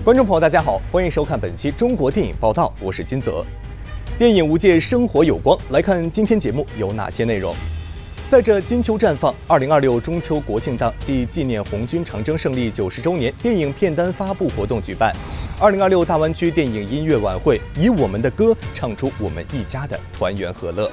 观众朋友，大家好，欢迎收看本期中国电影报道，我是金泽。电影无界，生活有光。来看今天节目有哪些内容。在这金秋绽放，2026中秋国庆档暨纪念红军长征胜利90周年电影片单发布活动举办。2026大湾区电影音乐晚会，以我们的歌唱出我们一家的团圆和乐。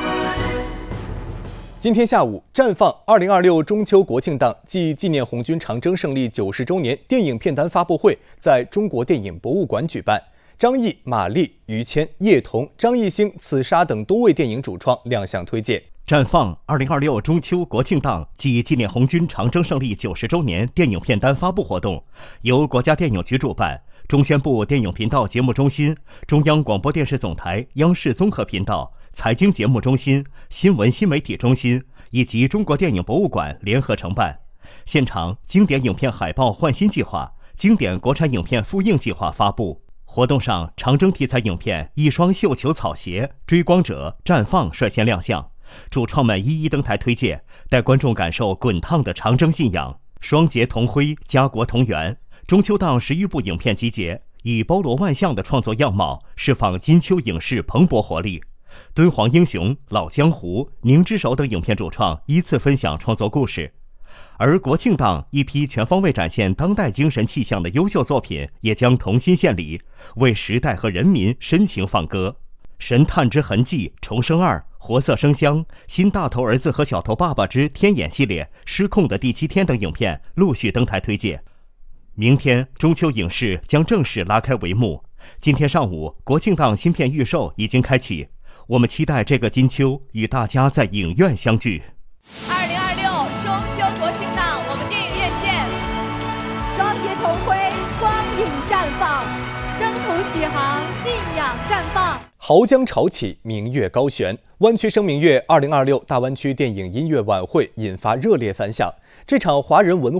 今天下午，绽放2026中秋国庆档暨纪念红军长征胜利90周年电影片单发布会在中国电影博物馆举办。张译、马丽、于谦、叶童、张艺兴、刺杀等多位电影主创亮相推介。 绽放2026中秋国庆档暨纪念红军长征胜利90周年电影片单发布活动，由国家电影局主办，中宣部电影频道节目中心、中央广播电视总台央视综合频道、财经节目中心、新闻新媒体中心以及中国电影博物馆联合承办。现场经典影片海报换新计划、经典国产影片复映计划发布。活动上，长征题材影片《一双绣球草鞋》、《追光者》、《绽放》率先亮相，主创们一一登台推介，带观众感受滚烫的长征信仰。双节同辉，家国同源。中秋档10余部影片集结，以包罗万象的创作样貌，释放金秋影视蓬勃活力。敦煌英雄、老江湖、凝之手等影片主创依次分享创作故事。而国庆档一批全方位展现当代精神气象的优秀作品也将同心献礼，为时代和人民深情放歌。神探之痕迹、重生2、活色生香、新大头儿子和小头爸爸之天眼系列、失控的第7天等影片陆续登台推介。明天中秋影视将正式拉开帷幕。今天上午，国庆档新片预售已经开启，我们期待这个金秋与大家在影院相聚。 2026中秋国庆档，我们电影院见！ 双节同辉，光影绽放； 征途启航，信仰绽放。 濠江潮起，明月高悬。湾区声明月2026大湾区电影音乐晚会引发热烈反响。这场华人文